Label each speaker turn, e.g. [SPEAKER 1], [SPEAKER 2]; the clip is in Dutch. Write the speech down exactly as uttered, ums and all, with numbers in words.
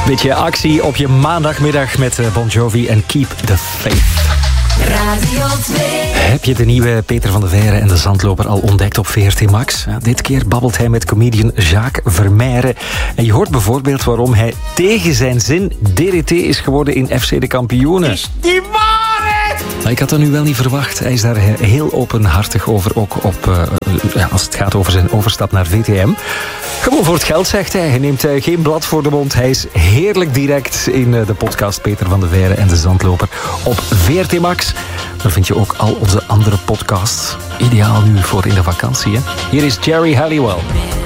[SPEAKER 1] Beetje actie op je maandagmiddag met Bon Jovi en Keep the Faith.
[SPEAKER 2] Radio twee.
[SPEAKER 1] Heb je de nieuwe Peter van der Veire en de Zandloper al ontdekt op V R T Max? Ja, dit keer babbelt hij met comedian Jacques Vermeijren. En je hoort bijvoorbeeld waarom hij tegen zijn zin D D T is geworden in F C de Kampioenen.
[SPEAKER 3] Is die waarheid?
[SPEAKER 1] Maar ik had dat nu wel niet verwacht. Hij is daar heel openhartig over, ook op, uh, als het gaat over zijn overstap naar V T M. Gewoon voor het geld, zegt hij. Hij neemt uh, geen blad voor de mond. Hij is heerlijk direct in uh, de podcast Peter van der Veire en de Zandloper op V R T Max. Daar vind je ook al onze andere podcasts. Ideaal nu voor in de vakantie, hè? Hier is Jerry Halliwell.